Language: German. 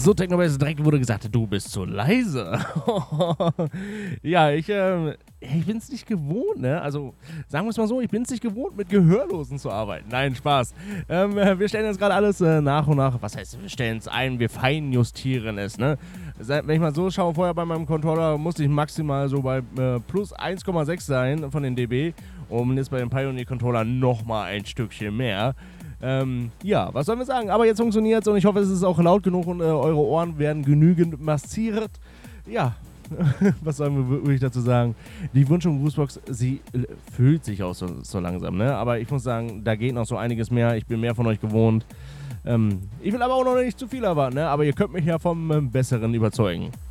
So, Technobase, direkt wurde gesagt, du bist zu leise. Ja, ich bin's nicht gewohnt, ne? Also, sagen wir es mal so, ich bin's nicht gewohnt, mit Gehörlosen zu arbeiten. Nein, Spaß. Wir stellen jetzt gerade alles nach und nach, was heißt, wir stellen es ein, wir feinjustieren es, ne? Wenn ich mal so schaue, vorher bei meinem Controller musste ich maximal so bei plus 1,6 sein von den dB und jetzt bei dem Pioneer-Controller nochmal ein Stückchen mehr. Ja, was sollen wir sagen? Aber jetzt funktioniert es und ich hoffe, es ist auch laut genug und eure Ohren werden genügend massiert. Ja, was sollen wir wirklich dazu sagen? Die Wunsch- und Grußbox, sie fühlt sich auch so langsam, ne? Aber ich muss sagen, da geht noch so einiges mehr. Ich bin mehr von euch gewohnt. Ich will aber auch noch nicht zu viel erwarten, ne? Aber ihr könnt mich ja vom Besseren überzeugen.